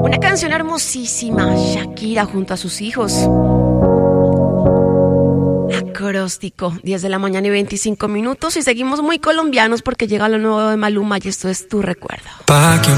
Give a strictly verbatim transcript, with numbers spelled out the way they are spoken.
Una canción hermosísima, Shakira junto a sus hijos. Acróstico, diez de la mañana y veinticinco minutos y seguimos muy colombianos porque llega lo nuevo de Maluma y esto es Tu Recuerdo. Pa' que